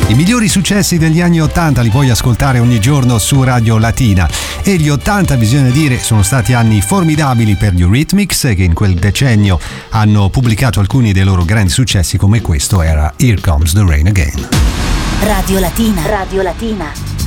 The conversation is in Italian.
I migliori successi degli anni 80 li puoi ascoltare ogni giorno su Radio Latina, e gli 80, bisogna dire, sono stati anni formidabili per gli Eurythmics, che in quel decennio hanno pubblicato alcuni dei loro grandi successi, come questo era Here Comes the Rain Again. Radio Latina. Radio Latina.